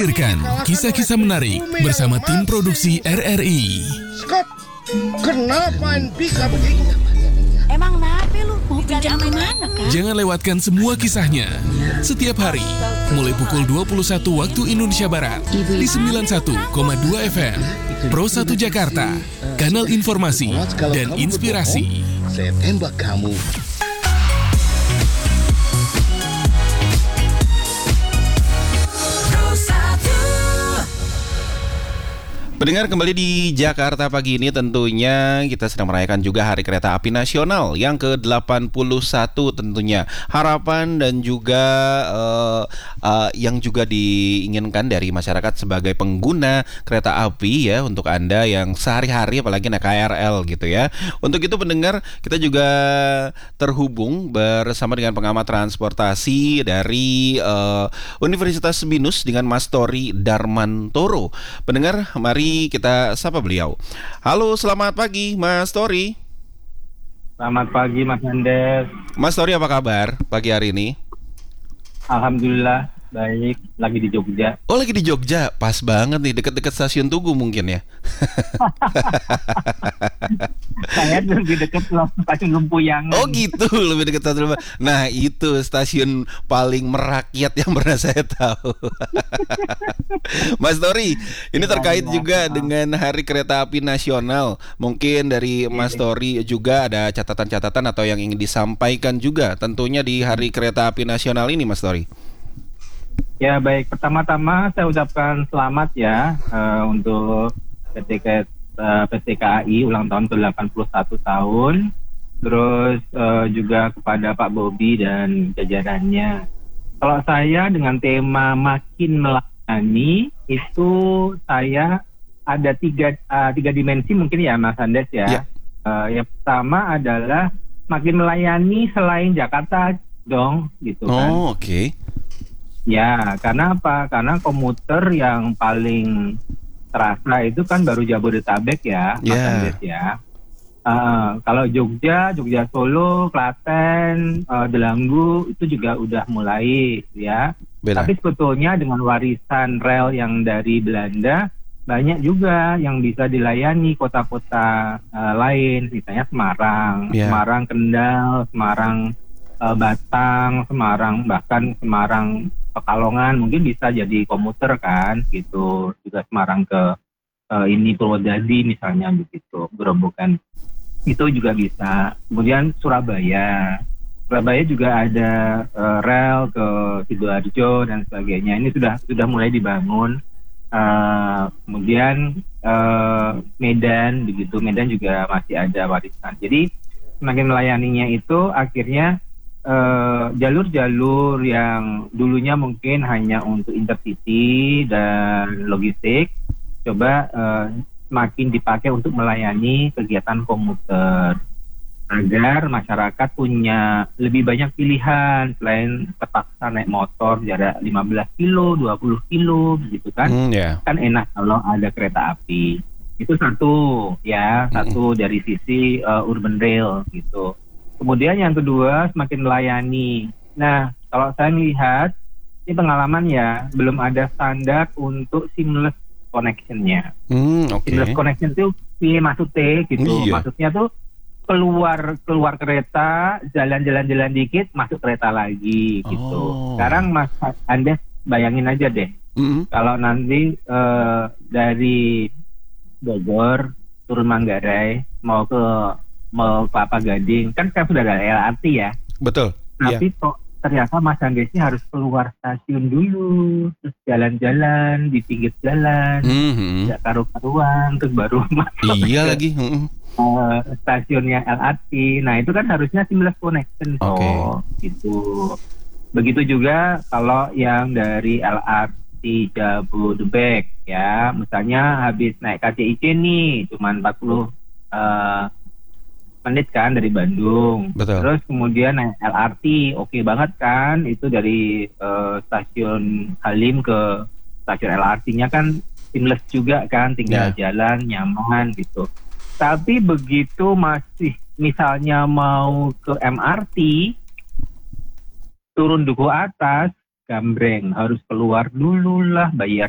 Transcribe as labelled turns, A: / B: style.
A: menghadirkan kisah-kisah menarik bersama tim produksi RRI.
B: Scott, kenapa main pika begitu?
C: Emang nape lu? Mau pinjam ke mana kan?
A: Jangan lewatkan semua kisahnya. Setiap hari, mulai pukul 21 waktu Indonesia Barat di 91,2 FM Pro 1 Jakarta, kanal informasi dan inspirasi.
B: Saya tembak kamu.
D: Pendengar, kembali di Jakarta pagi ini tentunya kita sedang merayakan juga Hari Kereta Api Nasional yang ke-81 tentunya. Harapan dan juga yang juga diinginkan dari masyarakat sebagai pengguna kereta api ya, untuk Anda yang sehari-hari apalagi naik KRL gitu ya. Untuk itu pendengar, kita juga terhubung bersama dengan pengamat transportasi dari Universitas BINUS dengan Mas Tori Darmantoro. Pendengar, mari kita sapa beliau. Halo, selamat pagi Mas Tori.
E: Selamat pagi Mas Andes.
D: Mas Tori, apa kabar pagi hari ini?
E: Alhamdulillah baik, lagi di Jogja.
D: Oh, lagi di Jogja, pas banget nih, dekat-dekat stasiun Tugu mungkin ya.
E: Saya lebih dekat stasiun Lempuyangan.
D: Oh gitu, lebih dekat stasiun. Nah, itu stasiun paling merakyat yang pernah saya tahu. Mas Tori, ini terkait juga dengan Hari Kereta Api Nasional. Mungkin dari Mas Tori juga ada catatan-catatan atau yang ingin disampaikan juga tentunya di Hari Kereta Api Nasional ini, Mas Tori.
E: Ya baik, pertama-tama saya ucapkan selamat ya untuk PT KAI ulang tahun ke-81 tahun. Terus juga kepada Pak Bobi dan jajarannya. Kalau saya dengan tema makin melayani, itu saya ada tiga dimensi mungkin ya Mas Andes ya. Yang pertama adalah makin melayani selain Jakarta dong gitu kan.
D: Oh, oke.
E: Ya, karena apa? Karena komuter yang paling terasa itu kan baru Jabodetabek ya, Mas Andes ya. Kalau Jogja Solo, Klaten, Delanggu itu juga udah mulai ya.
D: Benar.
E: Tapi sebetulnya dengan warisan rel yang dari Belanda, banyak juga yang bisa dilayani kota-kota lain, misalnya Semarang, Semarang Kendal, Semarang Batang, Semarang, bahkan Semarang Pekalongan mungkin bisa jadi komuter kan gitu. Juga Semarang ke ini Purwodadi misalnya begitu, Gerobokan itu juga bisa. Kemudian Surabaya juga ada rel ke Sidoarjo dan sebagainya. Ini sudah mulai dibangun. Kemudian Medan begitu, Medan juga masih ada warisan. Jadi semakin melayaninya itu akhirnya jalur-jalur yang dulunya mungkin hanya untuk intercity dan logistik coba semakin dipakai untuk melayani kegiatan komuter agar masyarakat punya lebih banyak pilihan selain terpaksa naik motor jarak 15 kilo, 20 kilo gitu kan. Kan enak kalau ada kereta api. Itu satu dari sisi urban rail gitu. Kemudian yang kedua semakin melayani. Nah, kalau saya melihat ini pengalaman ya, belum ada standar untuk seamless connection-nya. Seamless connection itu maksudnya gitu. Maksudnya tuh keluar kereta, jalan-jalan dikit, masuk kereta lagi gitu. Sekarang Mas Andes bayangin aja deh. Kalau nanti dari Bogor turun Manggarai mau ke Kelapa Gading, kan sudah ada LRT ya. Betul. Tapi kok ternyata Mas Andes ini harus keluar stasiun dulu, terus jalan-jalan di pinggir jalan, tidak karu-karuan, terus baru masuk. Iya lagi. Stasiunnya LRT. Nah itu kan harusnya seamless connection. Gitu. Begitu juga kalau yang dari LRT Jabodebek ya, misalnya habis naik KCIC nih, cuman 40 menit kan dari Bandung. Betul. Terus kemudian naik LRT, oke banget kan, itu dari stasiun Halim ke stasiun LRT-nya kan seamless juga kan, tinggal jalan nyaman gitu. Tapi begitu masih misalnya mau ke MRT, turun duku atas, gambreng, harus keluar dulu lah, bayar